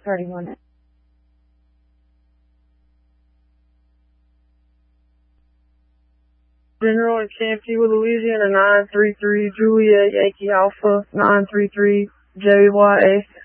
31. General and Champy with Louisiana 933 Juliet Yankee Alpha 933 JYA.